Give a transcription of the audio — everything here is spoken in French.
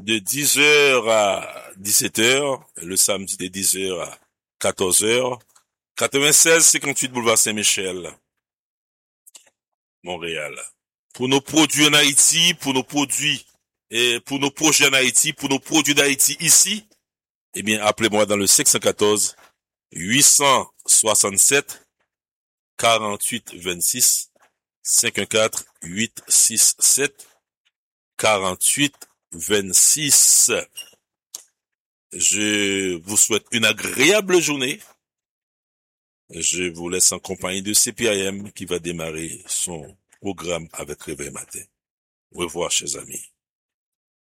de 10 heures à 17 heures, le samedi de 10 heures à 14 heures. 96-58 boulevard Saint-Michel, Montréal. Pour nos produits en Haïti, pour nos produits et pour nos projets en Haïti, pour nos produits d'Haïti ici, eh bien, appelez-moi dans le 514 867 48 26 514 867 48 26. Je vous souhaite une agréable journée. Je vous laisse en compagnie de CPIM qui va démarrer son programme avec Réveil Matin. Au revoir, chers amis.